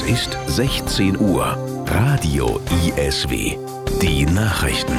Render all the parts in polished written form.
ist 16 Uhr. Radio ISW. Die Nachrichten.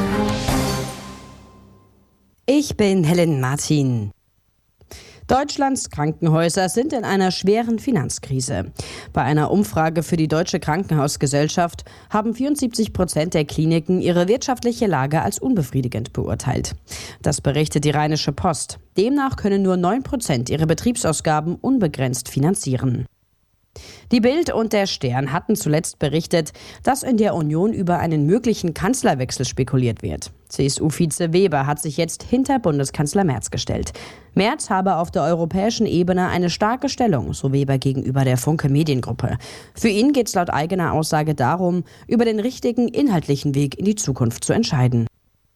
Ich bin Helen Martin. Deutschlands Krankenhäuser sind in einer schweren Finanzkrise. Bei einer Umfrage für die Deutsche Krankenhausgesellschaft haben 74% der Kliniken ihre wirtschaftliche Lage als unbefriedigend beurteilt. Das berichtet die Rheinische Post. Demnach können nur 9% ihre Betriebsausgaben unbegrenzt finanzieren. Die Bild und der Stern hatten zuletzt berichtet, dass in der Union über einen möglichen Kanzlerwechsel spekuliert wird. CSU-Vize Weber hat sich jetzt hinter Bundeskanzler Merz gestellt. Merz habe auf der europäischen Ebene eine starke Stellung, so Weber gegenüber der Funke Mediengruppe. Für ihn geht es laut eigener Aussage darum, über den richtigen inhaltlichen Weg in die Zukunft zu entscheiden.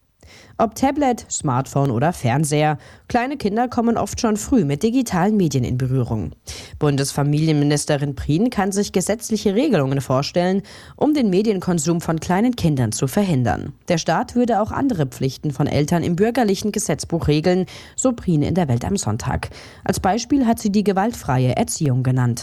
Ob Tablet, Smartphone oder Fernseher, kleine Kinder kommen oft schon früh mit digitalen Medien in Berührung. Bundesfamilienministerin Prien kann sich gesetzliche Regelungen vorstellen, um den Medienkonsum von kleinen Kindern zu verhindern. Der Staat würde auch andere Pflichten von Eltern im bürgerlichen Gesetzbuch regeln, so Prien in der Welt am Sonntag. Als Beispiel hat sie die gewaltfreie Erziehung genannt.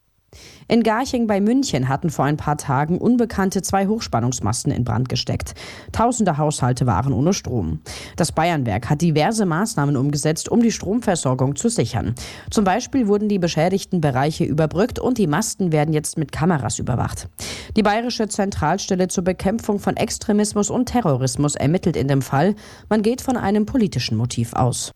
In Garching bei München hatten vor ein paar Tagen Unbekannte 2 Hochspannungsmasten in Brand gesteckt. Tausende Haushalte waren ohne Strom. Das Bayernwerk hat diverse Maßnahmen umgesetzt, um die Stromversorgung zu sichern. Zum Beispiel wurden die beschädigten Bereiche überbrückt und die Masten werden jetzt mit Kameras überwacht. Die Bayerische Zentralstelle zur Bekämpfung von Extremismus und Terrorismus ermittelt in dem Fall. Man geht von einem politischen Motiv aus.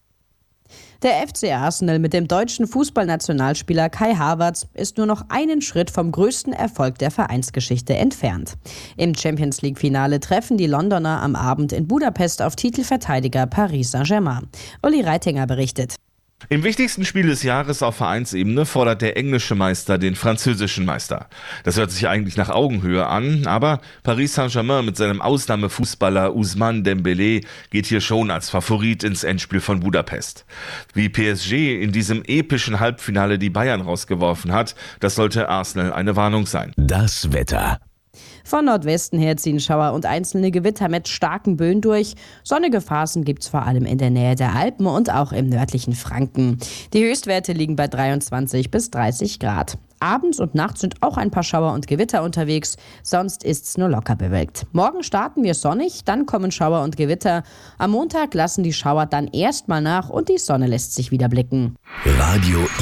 Der FC Arsenal mit dem deutschen Fußballnationalspieler Kai Havertz ist nur noch einen Schritt vom größten Erfolg der Vereinsgeschichte entfernt. Im Champions-League-Finale treffen die Londoner am Abend in Budapest auf Titelverteidiger Paris Saint-Germain. Uli Reitinger berichtet. Im wichtigsten Spiel des Jahres auf Vereinsebene fordert der englische Meister den französischen Meister. Das hört sich eigentlich nach Augenhöhe an, aber Paris Saint-Germain mit seinem Ausnahmefußballer Ousmane Dembélé geht hier schon als Favorit ins Endspiel von Budapest. Wie PSG in diesem epischen Halbfinale die Bayern rausgeworfen hat, das sollte Arsenal eine Warnung sein. Das Wetter. Von Nordwesten her ziehen Schauer und einzelne Gewitter mit starken Böen durch. Sonnige Phasen gibt es vor allem in der Nähe der Alpen und auch im nördlichen Franken. Die Höchstwerte liegen bei 23 bis 30 Grad. Abends und nachts sind auch ein paar Schauer und Gewitter unterwegs, sonst ist's nur locker bewölkt. Morgen starten wir sonnig, dann kommen Schauer und Gewitter. Am Montag lassen die Schauer dann erstmal nach und die Sonne lässt sich wieder blicken. Radio